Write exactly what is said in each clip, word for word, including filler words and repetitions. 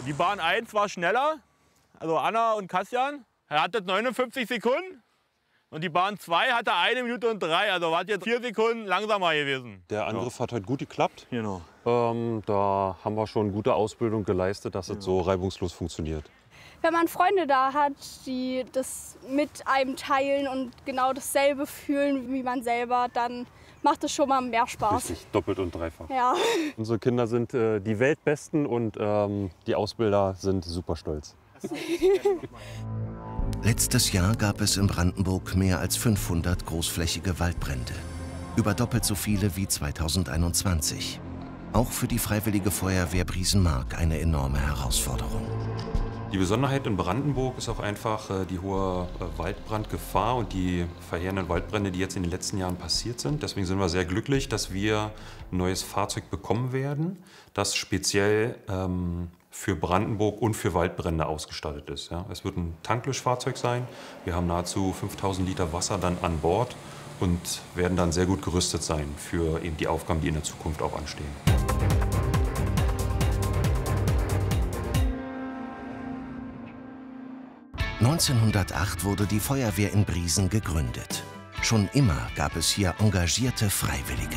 Die Bahn eins war schneller, also Anna und Kassian. Er hatte neunundfünfzig Sekunden. Und die Bahn zwei hatte eine Minute und drei, also war jetzt vier Sekunden langsamer gewesen. Der Angriff ja. hat heute gut geklappt. Genau. Ähm, da haben wir schon gute Ausbildung geleistet, dass ja. es so reibungslos funktioniert. Wenn man Freunde da hat, die das mit einem teilen und genau dasselbe fühlen wie man selber, dann macht es schon mal mehr Spaß. Richtig, doppelt und dreifach. Ja. Unsere Kinder sind äh, die Weltbesten und ähm, die Ausbilder sind super stolz. Letztes Jahr gab es in Brandenburg mehr als fünfhundert großflächige Waldbrände. Über doppelt so viele wie zweitausendeinundzwanzig. Auch für die Freiwillige Feuerwehr Briesenmark eine enorme Herausforderung. Die Besonderheit in Brandenburg ist auch einfach äh, die hohe äh, Waldbrandgefahr und die verheerenden Waldbrände, die jetzt in den letzten Jahren passiert sind. Deswegen sind wir sehr glücklich, dass wir ein neues Fahrzeug bekommen werden, das speziell ähm, für Brandenburg und für Waldbrände ausgestattet ist. Ja. Es wird ein Tanklöschfahrzeug sein. Wir haben nahezu fünftausend Liter Wasser dann an Bord und werden dann sehr gut gerüstet sein für eben die Aufgaben, die in der Zukunft auch anstehen. neunzehnhundertacht wurde die Feuerwehr in Briesen gegründet. Schon immer gab es hier engagierte Freiwillige.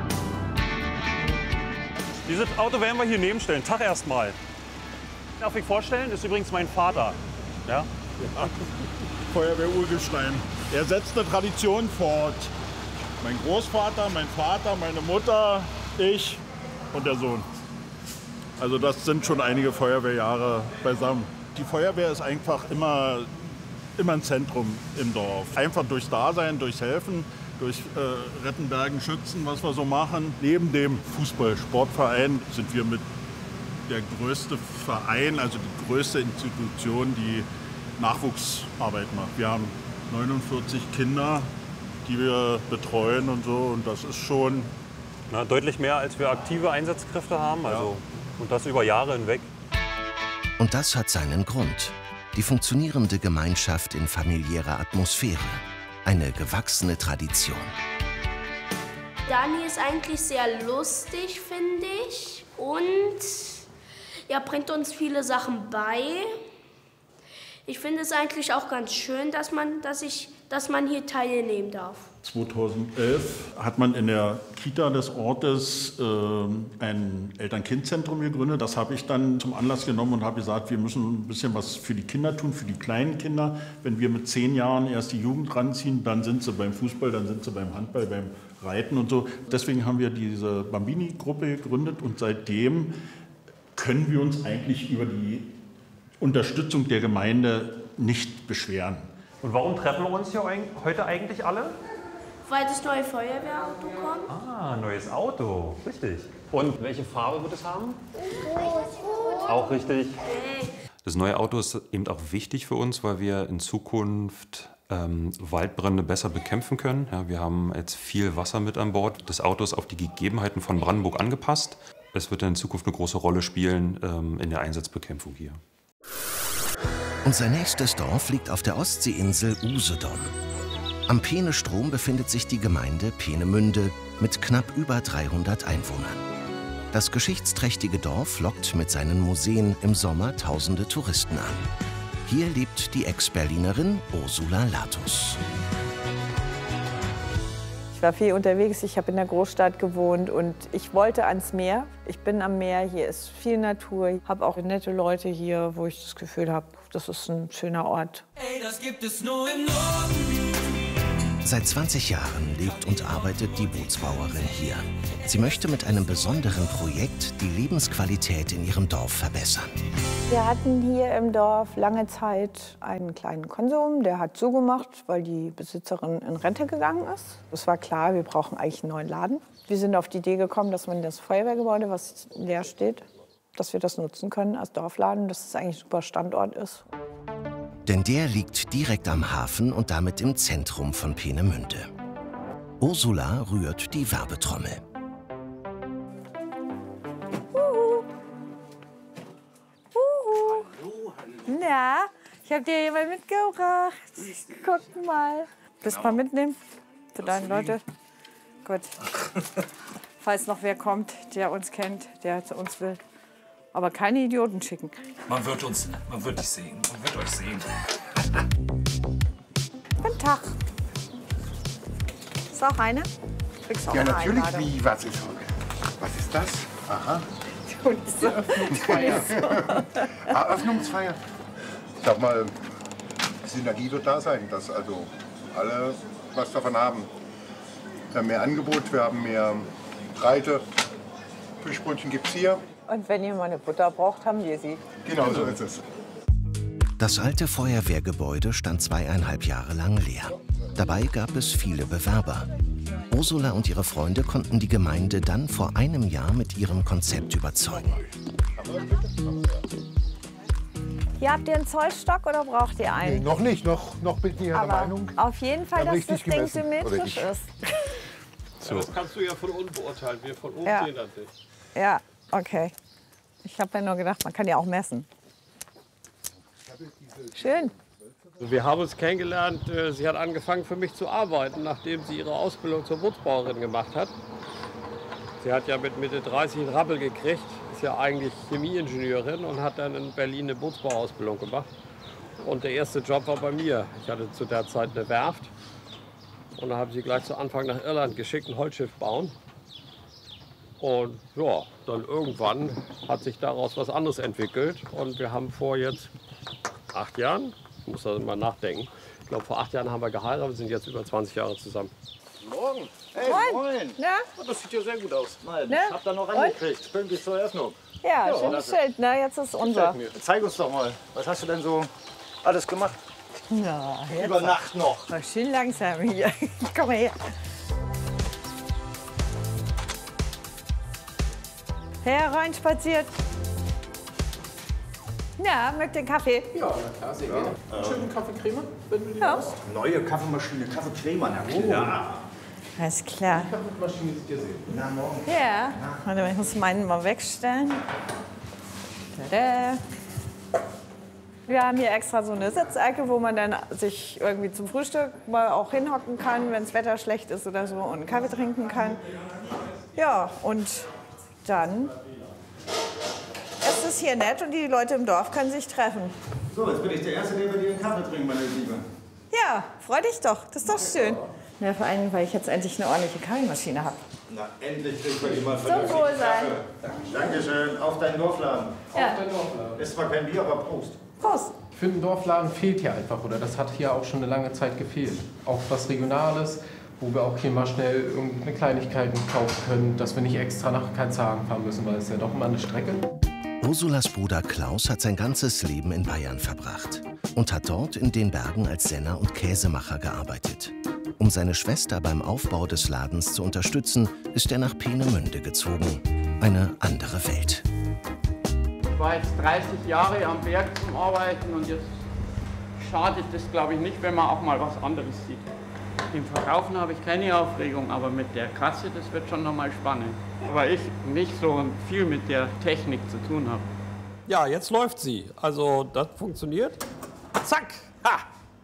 Dieses Auto werden wir hier nebenstellen. Tag erstmal. Darf ich vorstellen, ist übrigens mein Vater. Ja? Ja. Feuerwehr Urgestein. Er setzt eine Tradition fort. Mein Großvater, mein Vater, meine Mutter, ich und der Sohn. Also das sind schon einige Feuerwehrjahre beisammen. Die Feuerwehr ist einfach immer, immer ein Zentrum im Dorf. Einfach durchs Dasein, durchs Helfen, durch äh, Retten, Bergen, Schützen, was wir so machen. Neben dem Fußball-Sportverein sind wir mit der größte Verein, also die größte Institution, die Nachwuchsarbeit macht. Wir haben neunundvierzig Kinder, die wir betreuen und so. Und das ist schon... Na, deutlich mehr, als wir aktive Einsatzkräfte haben. Also, ja. Und das über Jahre hinweg. Und das hat seinen Grund. Die funktionierende Gemeinschaft in familiärer Atmosphäre. Eine gewachsene Tradition. Dani ist eigentlich sehr lustig, finde ich. Und er bringt uns viele Sachen bei. Ich finde es eigentlich auch ganz schön, dass man, dass ich, dass man hier teilnehmen darf. zweitausendelf hat man in der Kita des Ortes äh, ein Eltern-Kind-Zentrum gegründet. Das habe ich dann zum Anlass genommen und habe gesagt, wir müssen ein bisschen was für die Kinder tun, für die kleinen Kinder. Wenn wir mit zehn Jahren erst die Jugend ranziehen, dann sind sie beim Fußball, dann sind sie beim Handball, beim Reiten und so. Deswegen haben wir diese Bambini-Gruppe gegründet und seitdem können wir uns eigentlich über die Unterstützung der Gemeinde nicht beschweren. Und warum treffen wir uns hier heute eigentlich alle? Weil das neue Feuerwehrauto kommt. Ah, neues Auto, richtig. Und welche Farbe wird es haben? Rot. Auch richtig. Das neue Auto ist eben auch wichtig für uns, weil wir in Zukunft ähm, Waldbrände besser bekämpfen können. Ja, wir haben jetzt viel Wasser mit an Bord. Das Auto ist auf die Gegebenheiten von Brandenburg angepasst. Es wird in Zukunft eine große Rolle spielen ähm, in der Einsatzbekämpfung hier. Unser nächstes Dorf liegt auf der Ostseeinsel Usedom. Am Peenestrom befindet sich die Gemeinde Peenemünde mit knapp über dreihundert Einwohnern. Das geschichtsträchtige Dorf lockt mit seinen Museen im Sommer tausende Touristen an. Hier lebt die Ex-Berlinerin Ursula Latus. Ich war viel unterwegs, ich habe in der Großstadt gewohnt und ich wollte ans Meer. Ich bin am Meer, hier ist viel Natur. Ich habe auch nette Leute hier, wo ich das Gefühl habe, das ist ein schöner Ort. Ey, das gibt es nur im Norden. Seit zwanzig Jahren lebt und arbeitet die Bootsbauerin hier. Sie möchte mit einem besonderen Projekt die Lebensqualität in ihrem Dorf verbessern. Wir hatten hier im Dorf lange Zeit einen kleinen Konsum, der hat zugemacht, weil die Besitzerin in Rente gegangen ist. Es war klar, wir brauchen eigentlich einen neuen Laden. Wir sind auf die Idee gekommen, dass man das Feuerwehrgebäude, was leer steht, dass wir das nutzen können als Dorfladen, dass es eigentlich ein super Standort ist. Denn der liegt direkt am Hafen und damit im Zentrum von Peenemünde. Ursula rührt die Werbetrommel. Uhu. Uhu. Hallo, hallo. Na, ich habe dir jemand mitgebracht. Guck mal. Willst du mal mitnehmen? Für deine Leute? Gut. Falls noch wer kommt, der uns kennt, der zu uns will. Aber keine Idioten schicken. Man wird uns, man wird dich sehen, man wird euch sehen. Guten Tag. Ist auch eine? Kriegst auch Ja, eine natürlich. Einladung. Wie, was ist, was ist das? Aha. So. Eröffnungsfeier. Eröffnungsfeier. Sag mal, Synergie wird da sein, dass also alle was davon haben. Wir haben mehr Angebot, wir haben mehr Breite. Fischbrötchen gibt's hier. Und wenn ihr mal eine Butter braucht, haben wir sie. Genau, so ist es. Das alte Feuerwehrgebäude stand zweieinhalb Jahre lang leer. Dabei gab es viele Bewerber. Ursula und ihre Freunde konnten die Gemeinde dann vor einem Jahr mit ihrem Konzept überzeugen. Hier habt ihr einen Zollstock oder braucht ihr einen? Nee, noch nicht, noch, noch bin ich nicht der Meinung. Auf jeden Fall, dass das Ding gemessen. symmetrisch ist. So. Das kannst du ja von unten beurteilen. Wir von oben Ja. sehen das nicht. Ja, okay. Ich habe ja nur gedacht, man kann ja auch messen. Schön. Wir haben uns kennengelernt. Sie hat angefangen für mich zu arbeiten, nachdem sie ihre Ausbildung zur Bootsbauerin gemacht hat. Sie hat ja mit Mitte dreißig einen Rappel gekriegt, ist ja eigentlich Chemieingenieurin und hat dann in Berlin eine Bootsbauausbildung gemacht. Und der erste Job war bei mir. Ich hatte zu der Zeit eine Werft. Und dann habe ich sie gleich zu Anfang nach Irland geschickt, ein Holzschiff bauen. Und ja, dann irgendwann hat sich daraus was anderes entwickelt. Und wir haben vor jetzt acht Jahren, ich muss da mal nachdenken, ich glaube vor acht Jahren haben wir geheiratet, wir sind jetzt über zwanzig Jahre zusammen. Morgen. Hey, Moin. moin. Ja? Das sieht ja sehr gut aus. Nein, Ne? ich hab da noch Und? angekriegt, pünktlich zur Eröffnung. Ja, Ja, schönes klasse. Schild. Na, jetzt ist unser. Gefällt mir. Zeig uns doch mal, was hast du denn so alles gemacht? Ja, jetzt Über Nacht noch. Mal schön langsam hier. Komm mal her. Hereinspaziert. Ja, mögt ihr einen Kaffee? Ja, na klar, sehr gerne. Ja. Schönen Kaffeecreme, wenn du die Ja. hast. Neue Kaffeemaschine, Kaffeecrema, na klar. Alles klar. Die Kaffeemaschine ist dir sehen. Na, morgen. Ja. Warte mal, ich muss meinen mal wegstellen. Tada. Wir haben hier extra so eine Sitzecke, wo man dann sich irgendwie zum Frühstück mal auch hinhocken kann, wenn das Wetter schlecht ist oder so, und einen Kaffee trinken kann. Ja, und dann ist es hier nett und die Leute im Dorf können sich treffen. So, jetzt bin ich der Erste, der bei dir einen Kaffee trinkt, meine Liebe. Ja, freu dich doch. Das ist doch schön. Ja, vor allem, weil ich jetzt endlich eine ordentliche Kaffeemaschine habe. Na, endlich kriegt man jemand Zum vernünftigen Wohlsein. Kaffee. Dankeschön, auf deinen Dorfladen. Ja. Auf dein Dorfladen. Ist zwar kein Bier, aber Prost. Prost. Ich finde, ein Dorfladen fehlt hier einfach, oder das hat hier auch schon eine lange Zeit gefehlt. Auch was Regionales, wo wir auch hier mal schnell irgendeine Kleinigkeiten kaufen können, dass wir nicht extra nach Karlshagen fahren müssen, weil es ja doch immer eine Strecke. Ursulas Bruder Klaus hat sein ganzes Leben in Bayern verbracht und hat dort in den Bergen als Senner und Käsemacher gearbeitet. Um seine Schwester beim Aufbau des Ladens zu unterstützen, ist er nach Peenemünde gezogen. Eine andere Welt. Ich war jetzt dreißig Jahre am Berg zum Arbeiten und jetzt schadet es, glaube ich, nicht, wenn man auch mal was anderes sieht. Im Verkaufen habe ich keine Aufregung, aber mit der Kasse, das wird schon noch mal spannend. Weil ich nicht so viel mit der Technik zu tun habe. Ja, jetzt läuft sie. Also das funktioniert. Zack! Ha!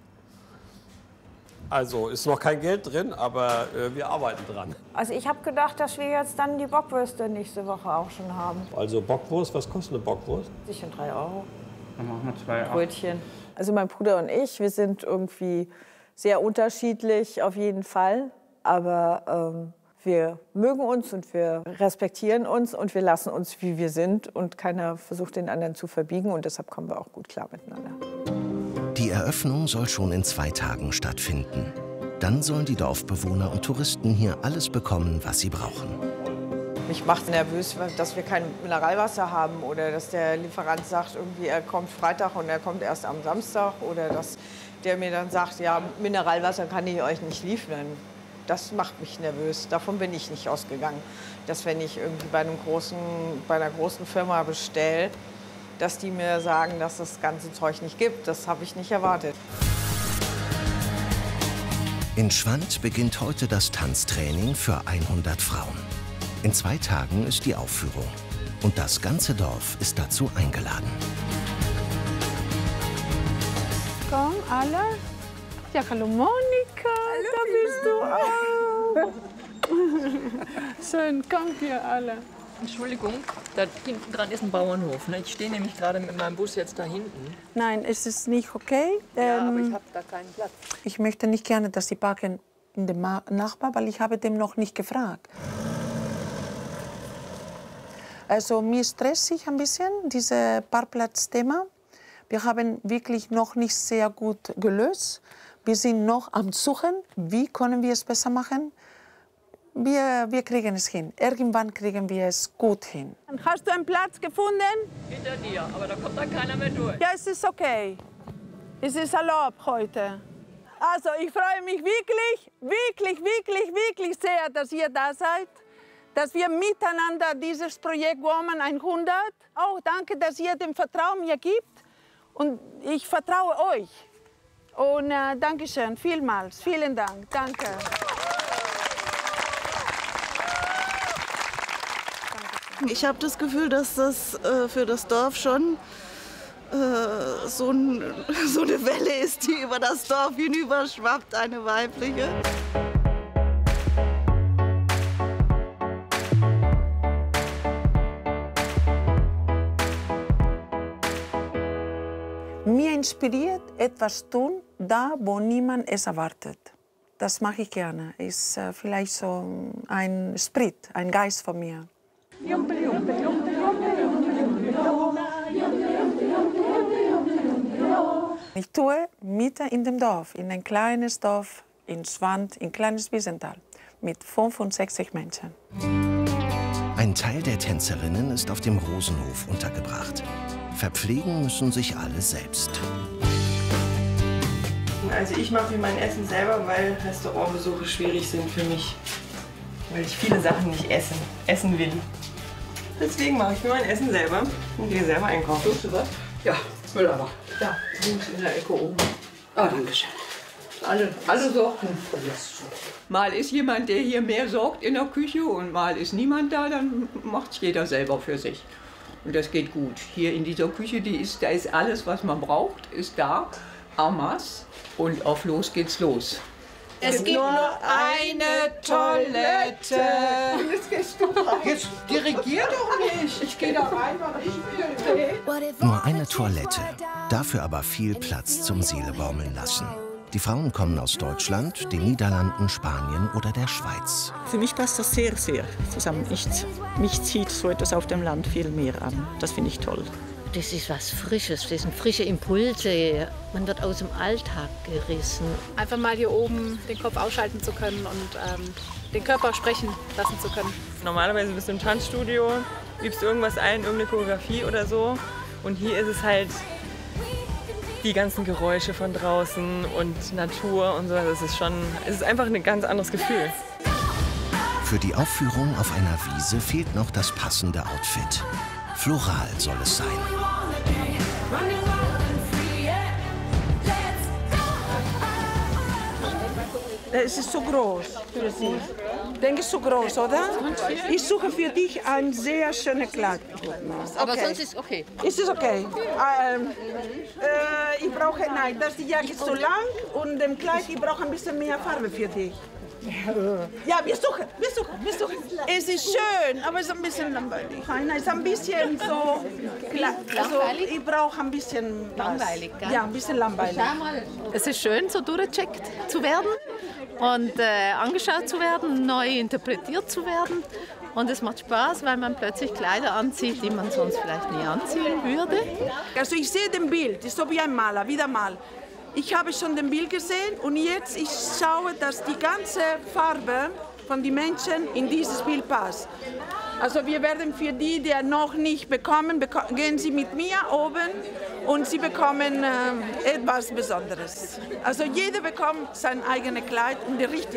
Also ist noch kein Geld drin, aber äh, wir arbeiten dran. Also ich habe gedacht, dass wir jetzt dann die Bockwürste nächste Woche auch schon haben. Also Bockwurst, was kostet eine Bockwurst? Sicher drei Euro. Dann machen wir zwei Brötchen. Also mein Bruder und ich, wir sind irgendwie sehr unterschiedlich auf jeden Fall. Aber ähm, wir mögen uns und wir respektieren uns und wir lassen uns, wie wir sind. Und keiner versucht, den anderen zu verbiegen. Und deshalb kommen wir auch gut klar miteinander. Die Eröffnung soll schon in zwei Tagen stattfinden. Dann sollen die Dorfbewohner und Touristen hier alles bekommen, was sie brauchen. Mich macht nervös, dass wir kein Mineralwasser haben oder dass der Lieferant sagt, irgendwie er kommt Freitag und er kommt erst am Samstag oder dass der mir dann sagt, ja, Mineralwasser kann ich euch nicht liefern. Das macht mich nervös. Davon bin ich nicht ausgegangen, dass wenn ich irgendwie bei, einem großen, bei einer großen Firma bestelle, dass die mir sagen, dass das ganze Zeug nicht gibt. Das habe ich nicht erwartet. In Schwand beginnt heute das Tanztraining für hundert Frauen. In zwei Tagen ist die Aufführung. Und das ganze Dorf ist dazu eingeladen. Komm, alle. Ja, hallo Monika, hallo, da bist du auch. Schön, kommt hier alle. Entschuldigung, da hinten dran ist ein Bauernhof. Ne? Ich stehe nämlich gerade mit meinem Bus jetzt da hinten. Nein, es ist nicht okay. Ja, Ähm, aber ich habe da keinen Platz. Ich möchte nicht gerne, dass Sie parken in dem Ma- Nachbar, weil ich habe dem noch nicht gefragt. Also mir stresst sich ein bisschen dieses Parkplatzthema. Wir haben wirklich noch nicht sehr gut gelöst. Wir sind noch am Suchen, wie können wir es besser machen. Wir, wir kriegen es hin. Irgendwann kriegen wir es gut hin. Hast du einen Platz gefunden? Hinter dir, aber da kommt dann keiner mehr durch. Ja, es ist okay. Es ist erlaubt heute. Also ich freue mich wirklich, wirklich, wirklich, wirklich sehr, dass ihr da seid. Dass wir miteinander dieses Projekt Woman hundert, auch danke, dass ihr dem Vertrauen mir gibt. Und ich vertraue euch. Und äh, danke schön, vielmals, vielen Dank, danke. Ich habe das Gefühl, dass das äh, für das Dorf schon äh, so, ein, so eine Welle ist, die über das Dorf hinüber schwappt, eine weibliche. Mir inspiriert etwas tun, da wo niemand es erwartet. Das mache ich gerne. Ist äh, vielleicht so ein Spirit, ein Geist von mir. Ich tue mitten in dem Dorf, in ein kleines Dorf, in Schwand, in kleines Wiesental, mit fünfundsechzig Menschen. Ein Teil der Tänzerinnen ist auf dem Rosenhof untergebracht. Verpflegen müssen sich alle selbst. Also ich mache mir mein Essen selber, weil Restaurantbesuche schwierig sind für mich. Weil ich viele Sachen nicht essen, essen will. Deswegen mache ich mir mein Essen selber und gehe selber einkaufen. Suchst du was? Ja, Mülleimer. Da, links in der Ecke oben. Ah, danke schön. Alle, alle Sorten. Mal ist jemand, der hier mehr sorgt in der Küche und mal ist niemand da, dann macht jeder selber für sich. Und das geht gut. Hier in dieser Küche, die ist, da ist alles, was man braucht, ist da. Amas. Und auf los geht's los. Es gibt nur eine Toilette. Jetzt gehst du rein. Jetzt dirigier doch nicht. Ich gehe da rein, was ich will. Nur eine Toilette, dafür aber viel Platz zum Seele baumeln lassen. Die Frauen kommen aus Deutschland, den Niederlanden, Spanien oder der Schweiz. Für mich passt das sehr, sehr zusammen. Ich, mich zieht so etwas auf dem Land viel mehr an. Das finde ich toll. Das ist was Frisches, das sind frische Impulse. Man wird aus dem Alltag gerissen. Einfach mal hier oben den Kopf ausschalten zu können und ähm, den Körper sprechen lassen zu können. Normalerweise bist du im Tanzstudio, übst irgendwas ein, irgendeine Choreografie oder so. Und hier ist es halt die ganzen Geräusche von draußen und Natur und so. Es ist schon, es ist einfach ein ganz anderes Gefühl. Für die Aufführung auf einer Wiese fehlt noch das passende Outfit. Floral soll es sein. Es ist zu groß für Sie. Ich denke, es ist zu groß, oder? Ich suche für dich ein sehr schönes Kleid. Aber Okay. sonst ist okay. Ist es okay? Ähm, äh, ich brauche, nein, das die Jacke ist zu lang und dem Kleid, ich brauche ein bisschen mehr Farbe für dich. Ja, wir suchen, wir suchen, wir suchen. Es ist schön, aber es ist ein bisschen langweilig. Nein, es ist ein bisschen so, also ich brauche ein bisschen Langweilig, gell? Ja, ein bisschen langweilig. Es ist schön, so durchgecheckt zu werden und äh, angeschaut zu werden, neu interpretiert zu werden. Und es macht Spaß, weil man plötzlich Kleider anzieht, die man sonst vielleicht nie anziehen würde. Also ich sehe den Bild, ist so wie ein Maler, wieder mal. Ich habe schon den Bild gesehen und jetzt ich schaue, dass die ganze Farbe von den Menschen in dieses Bild passt. Also wir werden für die, die noch nicht bekommen, beko gehen Sie mit mir oben und Sie bekommen äh, etwas Besonderes. Also jeder bekommt sein eigenes Kleid und die richtige.